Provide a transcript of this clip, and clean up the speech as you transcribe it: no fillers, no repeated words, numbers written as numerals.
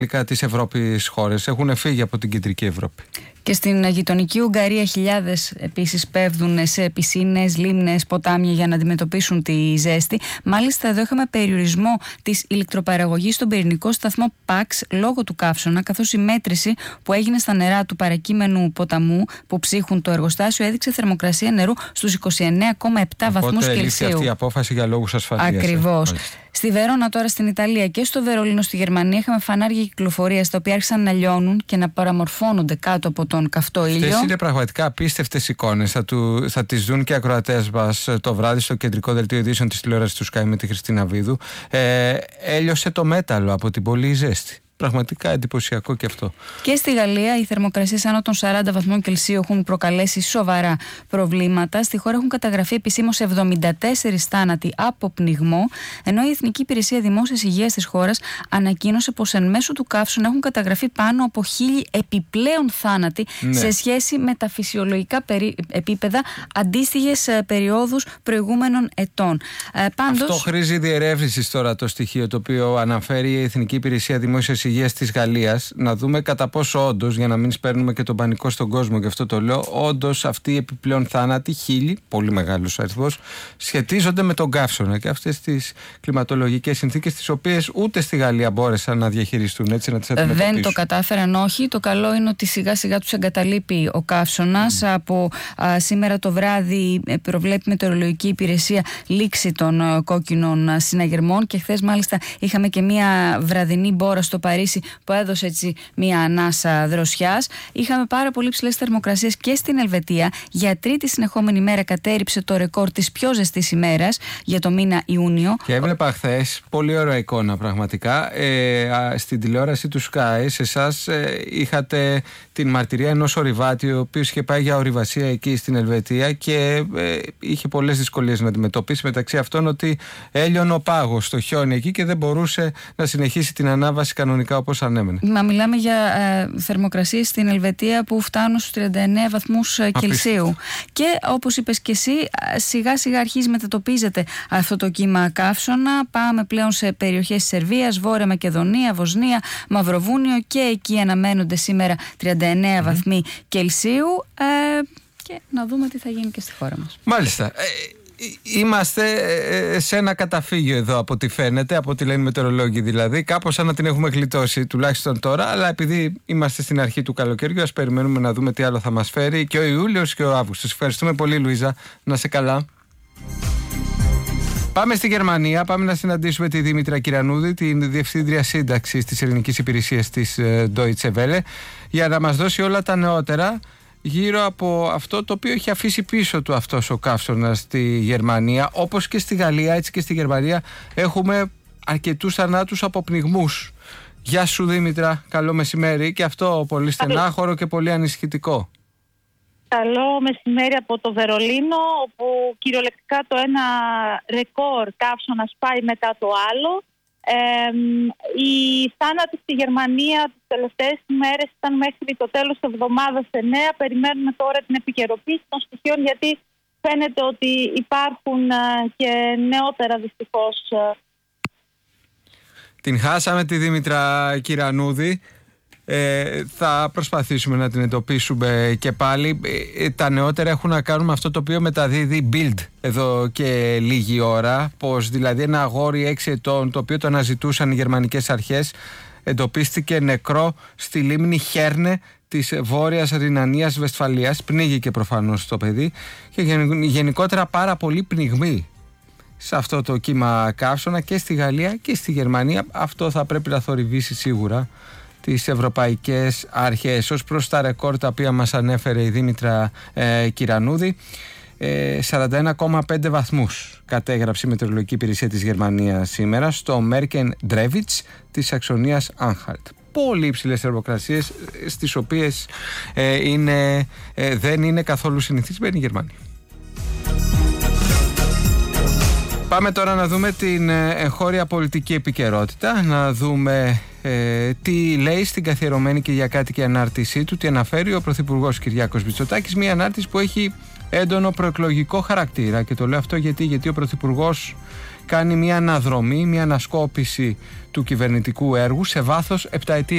της Ευρώπης χώρες. Έχουν φύγει από την κεντρική Ευρώπη. Και στην γειτονική Ουγγαρία χιλιάδες επίσης πέφτουν σε πισίνες, λίμνες, ποτάμια για να αντιμετωπίσουν τη ζέστη. Μάλιστα εδώ είχαμε περιορισμό της ηλεκτροπαραγωγής στον πυρηνικό σταθμό ΠΑΞ λόγω του καύσωνα, καθώς η μέτρηση που έγινε στα νερά του παρακείμενου ποταμού που ψύχουν το εργοστάσιο έδειξε θερμοκρασία νερού στους 29,7 βαθμούς Κελσίου. Αυτή η απόφαση για λόγους ασφαλείας. Ακριβώς. Στη Βερόνα τώρα στην Ιταλία και στο Βερολίνο στη Γερμανία είχαμε φανάρια κυκλοφορίας τα οποία άρχισαν να λιώνουν και να παραμορφώνονται κάτω από τον καυτό ήλιο. Αυτές είναι πραγματικά απίστευτες εικόνες. Θα τις δουν και οι ακροατές μας το βράδυ στο κεντρικό δελτίο ειδήσεων της τηλεόρασης του Sky με τη Χριστίνα Βίδου. Έλειωσε το μέταλλο από την πολλή ζέστη. Πραγματικά εντυπωσιακό και αυτό. Και στη Γαλλία οι θερμοκρασίες άνω των 40 βαθμών Κελσίου έχουν προκαλέσει σοβαρά προβλήματα. Στη χώρα έχουν καταγραφεί επισήμως 74 θάνατοι από πνιγμό, ενώ η Εθνική Υπηρεσία Δημόσιας Υγείας της χώρας ανακοίνωσε πως εν μέσω του καύσωνα έχουν καταγραφεί πάνω από 1.000 επιπλέον θάνατοι σε σχέση με τα φυσιολογικά επίπεδα αντίστοιχες περιόδους προηγούμενων ετών. Αυτό χρήζει διερεύνησης τώρα το στοιχείο το οποίο αναφέρει η Εθνική Υπηρεσία Δημόσιας Υγείας της Γαλλίας, να δούμε κατά πόσο όντως, για να μην σπέρνουμε και τον πανικό στον κόσμο, γι' αυτό το λέω, όντως αυτοί οι επιπλέον θάνατοι, 1.000, πολύ μεγάλος αριθμός, σχετίζονται με τον καύσωνα και αυτές τις κλιματολογικές συνθήκες, τις οποίες ούτε στη Γαλλία μπόρεσαν να διαχειριστούν, έτσι, να τις αντιμετωπίσουν. Δεν το κατάφεραν, όχι. Το καλό είναι ότι σιγά σιγά τους εγκαταλείπει ο καύσωνας. Από σήμερα το βράδυ προβλέπει η Μετεωρολογική Υπηρεσία λήξη των κόκκινων συναγερμών και χθες μάλιστα είχαμε και μια βραδινή μπόρα στο Παρίσι που έδωσε έτσι μια ανάσα δροσιάς. Είχαμε πάρα πολύ ψηλές θερμοκρασίες και στην Ελβετία. Για τρίτη συνεχόμενη μέρα κατέρριψε το ρεκόρ της πιο ζεστής ημέρας για το μήνα Ιούνιο. Και έβλεπα χθες πολύ ωραία εικόνα πραγματικά. Στην τηλεόραση του Sky, σε εσάς είχατε την μαρτυρία ενός ορειβάτη, ο οποίος είχε πάει για ορειβασία εκεί στην Ελβετία και είχε πολλές δυσκολίες να αντιμετωπίσει. Μεταξύ αυτών ότι έλειωνε ο πάγος στο χιόνι εκεί και δεν μπορούσε να συνεχίσει την ανάβαση κανονικά όπως ανέμενε. Μα μιλάμε για θερμοκρασίες στην Ελβετία που φτάνουν στους 39 βαθμούς Κελσίου. Και όπως είπες και εσύ, σιγά σιγά αρχίζει μετατοπίζεται αυτό το κύμα καύσωνα. Πάμε πλέον σε περιοχές της Σερβίας, Βόρεια Μακεδονία, Βοσνία, Μαυροβούνιο και εκεί αναμένονται σήμερα 39 βαθμοί Κελσίου και να δούμε τι θα γίνει και στη χώρα μας. Μάλιστα. Είμαστε σε ένα καταφύγιο εδώ από ό,τι φαίνεται, από ό,τι λένε οι μετεωρολόγοι δηλαδή. Κάπως σαν να την έχουμε γλιτώσει τουλάχιστον τώρα, αλλά επειδή είμαστε στην αρχή του καλοκαιριού, ας περιμένουμε να δούμε τι άλλο θα μας φέρει και ο Ιούλιος και ο Αύγουστος. Ευχαριστούμε πολύ, Λουίζα. Να σε καλά. Πάμε στη Γερμανία, πάμε να συναντήσουμε τη Δήμητρα Κυρανούδη, την Διευθύντρια Σύνταξης της Ελληνικής Υπηρεσίας της Deutsche Welle, για να μας δώσει όλα τα νεότερα γύρω από αυτό το οποίο έχει αφήσει πίσω του αυτός ο καύσωνας στη Γερμανία. Όπως και στη Γαλλία, έτσι και στη Γερμανία έχουμε αρκετούς θανάτους από πνιγμούς. Γεια σου Δήμητρα, καλό μεσημέρι, και αυτό πολύ στενάχωρο και πολύ ανησυχητικό. Καλό μεσημέρι από το Βερολίνο, όπου κυριολεκτικά το ένα ρεκόρ καύσωνα σπάει μετά το άλλο. Οι θάνατοι στη Γερμανία τις τελευταίες ημέρες ήταν μέχρι το τέλος της εβδομάδας 9. Περιμένουμε τώρα την επικαιροποίηση των στοιχείων, γιατί φαίνεται ότι υπάρχουν και νεότερα δυστυχώς. Την χάσαμε τη Δήμητρα Κυρανούδη. Θα προσπαθήσουμε να την εντοπίσουμε και πάλι. Τα νεότερα έχουν να κάνουν με αυτό το οποίο μεταδίδει Bild εδώ και λίγη ώρα, πως δηλαδή ένα αγόρι 6 ετών, το οποίο το αναζητούσαν οι γερμανικές αρχές, εντοπίστηκε νεκρό στη λίμνη Χέρνε της Βόρειας Ρινανίας Βεσφαλίας. Πνίγηκε προφανώς το παιδί και γενικότερα πάρα πολύ πνιγμοί σε αυτό το κύμα καύσωνα και στη Γαλλία και στη Γερμανία. Αυτό θα πρέπει να θορυβήσει σίγουρα τις ευρωπαϊκές αρχές. Ως προς τα ρεκόρ τα οποία μας ανέφερε η Δήμητρα Κυρανούδη, 41,5 βαθμούς κατέγραψε η Μετεωρολογική Υπηρεσία της Γερμανίας σήμερα στο Μέρκεν Ντρέβιτς της Σαξονίας Άνχαλτ. Πολύ υψηλές θερμοκρασίες, στις οποίες δεν είναι καθόλου συνηθισμένοι οι Γερμανοί. Πάμε τώρα να δούμε την εγχώρια πολιτική επικαιρότητα, να δούμε τι λέει στην καθιερωμένη κυριακάτικη ανάρτησή του, τι αναφέρει ο Πρωθυπουργός Κυριάκος Μητσοτάκης, μια ανάρτηση που έχει έντονο προεκλογικό χαρακτήρα. Και το λέω αυτό γιατί ο Πρωθυπουργός κάνει μια αναδρομή, μια ανασκόπηση του κυβερνητικού έργου σε βάθος 7 ετίας.